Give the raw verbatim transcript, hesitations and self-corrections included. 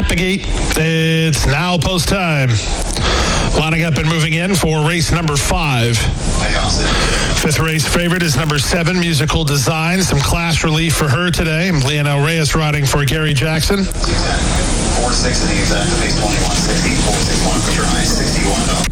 at the gate. It's now post time. Lining up and moving in for race number five. Fifth race favorite is number seven, Musical Design. Some class relief for her today. Leonel Reyes riding for Gary Jackson. four six in the exact, pace twenty-one sixty, four six one for try, sixty-one.